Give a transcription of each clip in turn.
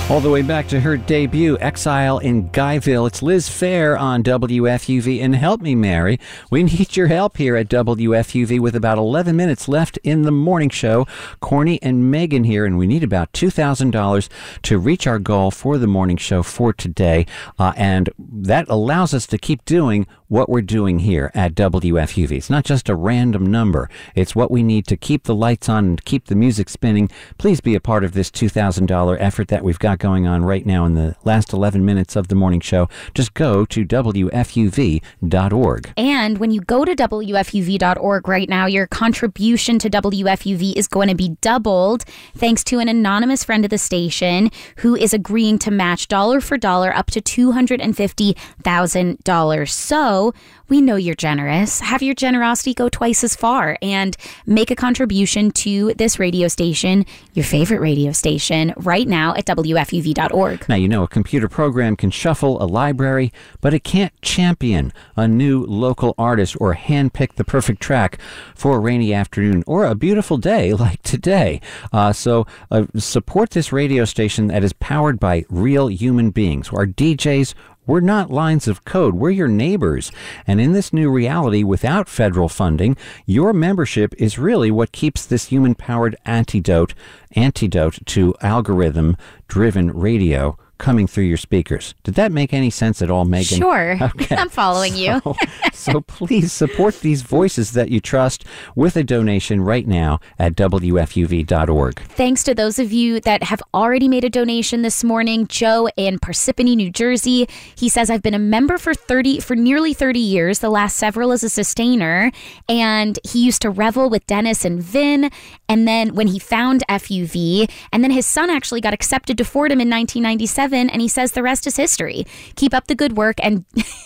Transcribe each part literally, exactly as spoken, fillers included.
All the way back to her debut, Exile in Guyville. It's Liz Phair on W F U V. And help me, Mary. We need your help here at W F U V with about eleven minutes left in the morning show. Corny and Megan here, and we need about two thousand dollars to reach our goal for the morning show for today. Uh, and that allows us to keep doing what we're doing here at W F U V. It's not just a random number. It's what we need to keep the lights on and keep the music spinning. Please be a part of this two thousand dollars effort that we've got going on right now in the last eleven minutes of the morning show. Just go to W F U V dot org. And when you go to W F U V dot org right now, your contribution to W F U V is going to be doubled thanks to an anonymous friend of the station who is agreeing to match dollar for dollar up to two hundred fifty thousand dollars. So we know you're generous. Have your generosity go twice as far and make a contribution to this radio station, your favorite radio station, right now at W F U V dot org. Now, you know, a computer program can shuffle a library, but it can't champion a new local artist or handpick the perfect track for a rainy afternoon or a beautiful day like today. Uh, so uh, support this radio station that is powered by real human beings. Our D Js, we're not lines of code. We're your neighbors. And in this new reality, without federal funding, your membership is really what keeps this human-powered antidote, antidote to algorithm-driven radio coming through your speakers. Did that make any sense at all, Megan? Sure. Okay. I'm following so, you. So please support these voices that you trust with a donation right now at W F U V dot org. Thanks to those of you that have already made a donation this morning. Joe in Parsippany, New Jersey. He says, I've been a member for thirty for nearly thirty years, the last several as a sustainer, and he used to revel with Dennis and Vin, and then when he found F U V, and then his son actually got accepted to Fordham in nineteen ninety-seven, and he says the rest is history. Keep up the good work, and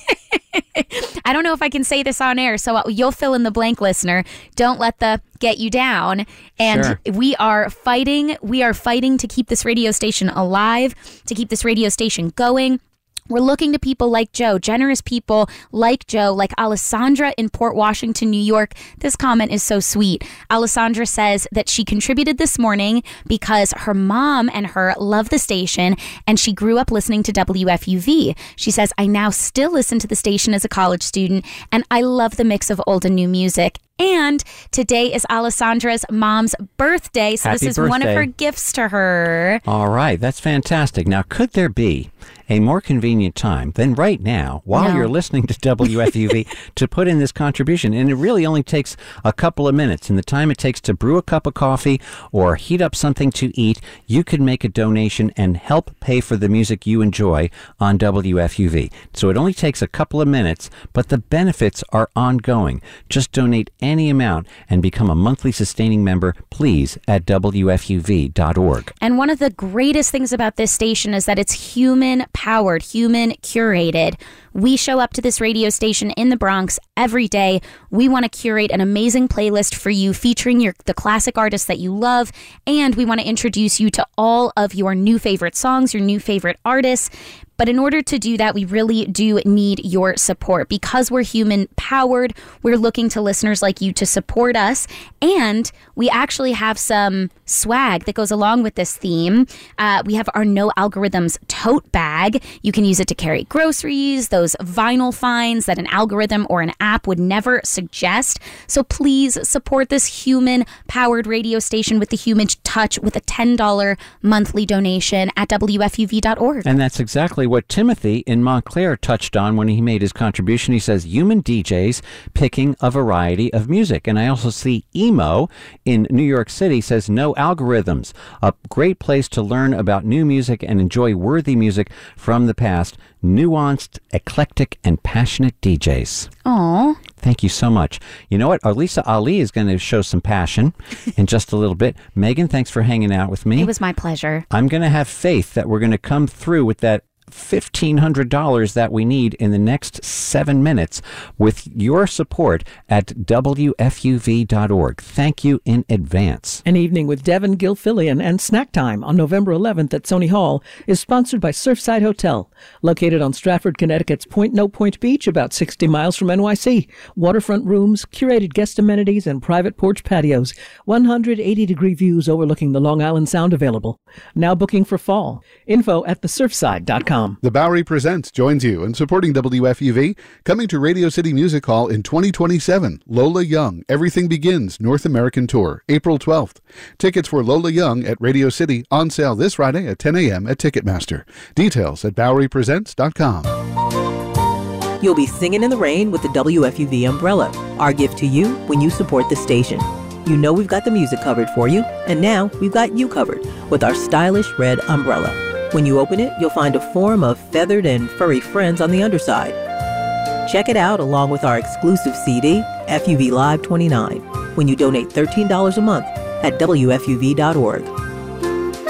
I don't know if I can say this on air, so you'll fill in the blank, listener. Don't let the get you down. And Sure. we are fighting. We are fighting to keep this radio station alive, to keep this radio station going. We're looking to people like Joe, generous people like Joe, like Alessandra in Port Washington, New York. This comment is so sweet. Alessandra says that she contributed this morning because her mom and her love the station, and she grew up listening to W F U V. She says, I now still listen to the station as a college student, and I love the mix of old and new music. And today is Alessandra's mom's birthday, so Happy this is birthday. one of her gifts to her. All right, that's fantastic. Now, could there be a more convenient time than right now, while No. you're listening to W F U V, to put in this contribution? And it really only takes a couple of minutes. In the time it takes to brew a cup of coffee or heat up something to eat, you could make a donation and help pay for the music you enjoy on W F U V. So it only takes a couple of minutes, but the benefits are ongoing. Just donate any amount and become a monthly sustaining member, please, at W F U V dot org. And one of the greatest things about this station is that it's human-powered, human-curated. We show up to this radio station in the Bronx every day. We want to curate an amazing playlist for you featuring your the classic artists that you love, and we want to introduce you to all of your new favorite songs, your new favorite artists. But in order to do that, we really do need your support. Because we're human-powered, we're looking to listeners like you to support us. And we actually have some swag that goes along with this theme. Uh, we have our No Algorithms tote bag. You can use it to carry groceries, those vinyl finds that an algorithm or an app would never suggest. So please support this human-powered radio station with the human touch with a ten dollars monthly donation at W F U V dot org. And that's exactly what Timothy in Montclair touched on when he made his contribution. He says, human D Js picking a variety of music. And I also see Emo in New York City says, no algorithms. A great place to learn about new music and enjoy worthy music from the past. Nuanced, eclectic, and passionate D Js. Aw. Thank you so much. You know what? Alisa Ali is going to show some passion in just a little bit. Megan, thanks for hanging out with me. It was my pleasure. I'm going to have faith that we're going to come through with that fifteen hundred dollars that we need in the next seven minutes with your support at W F U V dot org. Thank you in advance. An Evening with Devin Gilfillian and Snack Time on November eleventh at Sony Hall is sponsored by Surfside Hotel, located on Stratford, Connecticut's Point No Point Beach, about sixty miles from N Y C. Waterfront rooms, curated guest amenities, and private porch patios. one hundred eighty degree views overlooking the Long Island Sound available. Now booking for fall. Info at the surfside dot com. The Bowery Presents joins you in supporting W F U V, coming to Radio City Music Hall in twenty twenty-seven. Lola Young, Everything Begins, North American Tour, April twelfth. Tickets for Lola Young at Radio City on sale this Friday at ten a.m. at Ticketmaster. Details at bowery presents dot com. You'll be singing in the rain with the W F U V umbrella, our gift to you when you support the station. You know we've got the music covered for you, and now we've got you covered with our stylish red umbrella. When you open it, you'll find a form of feathered and furry friends on the underside. Check it out along with our exclusive C D, F U V Live twenty-nine, when you donate thirteen dollars a month at W F U V dot org.